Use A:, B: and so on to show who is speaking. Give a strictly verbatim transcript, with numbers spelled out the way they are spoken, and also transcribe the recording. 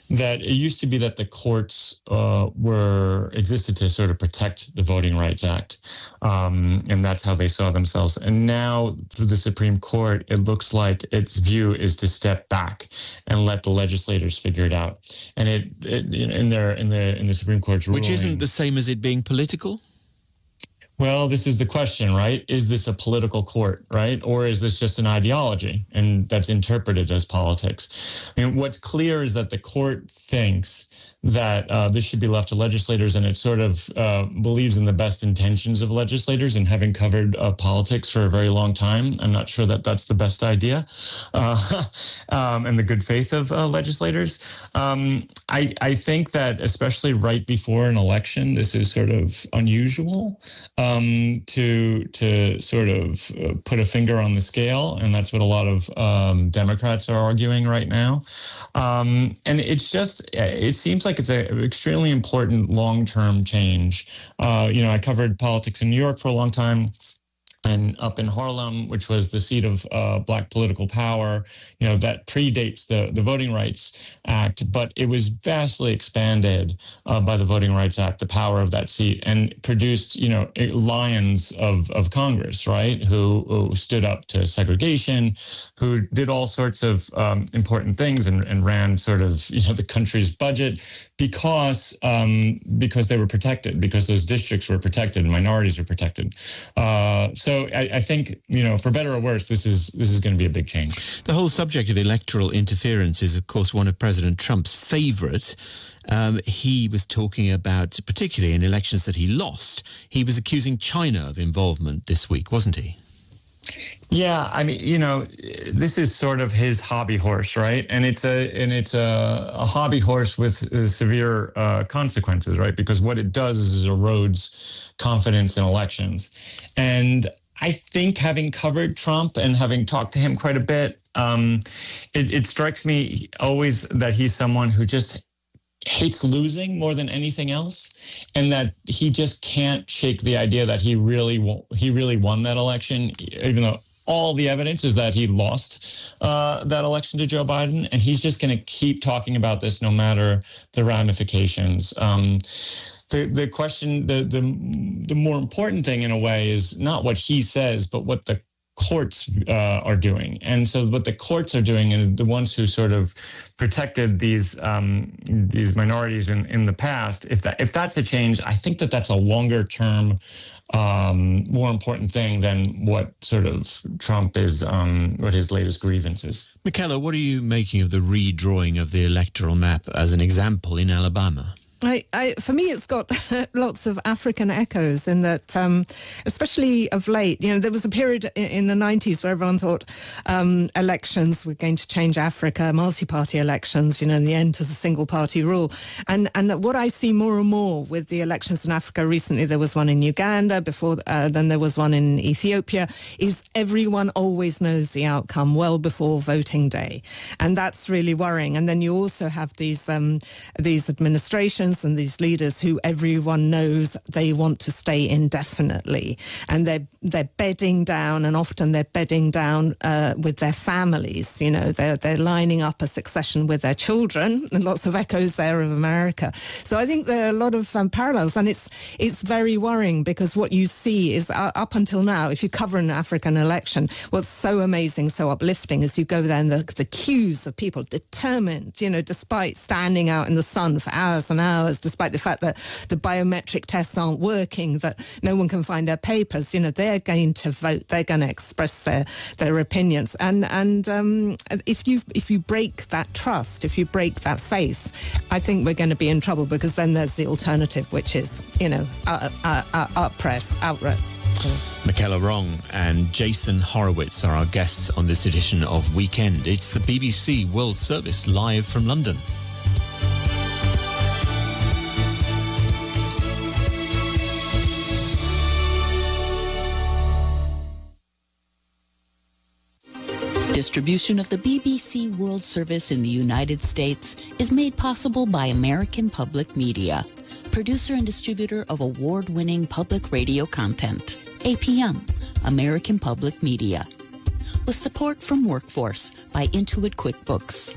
A: that it used to be that the courts uh, were existed to sort of protect the Voting Rights Act, um, and that's how they saw themselves. And now through the Supreme Court, it looks like its view is to step back and let the legislators figure it out. And it, it in their in the in the Supreme Court's ruling,
B: which isn't the same as it being political.
A: Well, this is the question, right? Is this a political court, right? Or is this just an ideology and that's interpreted as politics? I mean, what's clear is that the court thinks that uh, this should be left to legislators, and it sort of uh, believes in the best intentions of legislators. And having covered uh, politics for a very long time, I'm not sure that that's the best idea, uh, um, and the good faith of uh, legislators. Um, I, I think that especially right before an election, this is sort of unusual. Um, Um, to to sort of uh, put a finger on the scale, and that's what a lot of um, Democrats are arguing right now. Um, and it's just, it seems like it's an extremely important long-term change. Uh, you know, I covered politics in New York for a long time. And up in Harlem, which was the seat of uh, Black political power, you know, that predates the, the Voting Rights Act, but it was vastly expanded uh, by the Voting Rights Act, the power of that seat, and produced, you know, lions of, of Congress, right, who, who stood up to segregation, who did all sorts of um, important things and, and ran sort of, you know, the country's budget because um, because they were protected, because those districts were protected and minorities were protected. Uh, so So I, I think, you know, for better or worse, this is this is going to be a big change.
B: The whole subject of electoral interference is, of course, one of President Trump's favorites. Um, he was talking about, particularly in elections that he lost, he was accusing China of involvement this week, wasn't he?
A: Yeah, I mean, you know, this is sort of his hobby horse, right? And it's a and it's a, a hobby horse with uh, severe uh, consequences, right? Because what it does is it erodes confidence in elections. And I think having covered Trump and having talked to him quite a bit, um, it, it strikes me always that he's someone who just hates losing more than anything else, and that he just can't shake the idea that he really won, he really won that election, even though all the evidence is that he lost uh, that election to Joe Biden, and he's just going to keep talking about this no matter the ramifications. Um, the the question, the the the more important thing in a way is not what he says, but what the courts uh, are doing. And so what the courts are doing, and the ones who sort of protected these um, these minorities in, in the past, if that if that's a change, I think that that's a longer term, um, more important thing than what sort of Trump is, um, what his latest grievance is.
B: Michaela, what are you making of the redrawing of the electoral map as an example in Alabama?
C: I, I, for me, it's got lots of African echoes in that, um, especially of late, you know, there was a period in, in the nineties where everyone thought um, elections were going to change Africa, multi-party elections, you know, and the end to the single-party rule. And and what I see more and more with the elections in Africa recently, there was one in Uganda, before uh, then there was one in Ethiopia, is everyone always knows the outcome well before voting day. And that's really worrying. And then you also have these um, these administrations and these leaders who everyone knows they want to stay indefinitely, and they're they're bedding down, and often they're bedding down uh, with their families. You know, they're they're lining up a succession with their children, and lots of echoes there of America. So I think there are a lot of um, parallels, and it's it's very worrying, because what you see is uh, up until now, if you cover an African election, what's so amazing, so uplifting, is you go there and the, the queues of people determined, you know, despite standing out in the sun for hours and hours, despite the fact that the biometric tests aren't working, that no one can find their papers, you know, they're going to vote, they're going to express their, their opinions. And and um, if you if you break that trust, if you break that faith, I think we're going to be in trouble, because then there's the alternative, which is, you know, uh, uh, uh, up press, outright. So.
B: Michaela Wrong and Jason Horowitz are our guests on this edition of Weekend. It's the B B C World Service live from London.
D: Distribution of the B B C World Service in the United States is made possible by American Public Media, producer and distributor of award-winning public radio content. A P M, American Public Media. With support from Workforce by Intuit QuickBooks.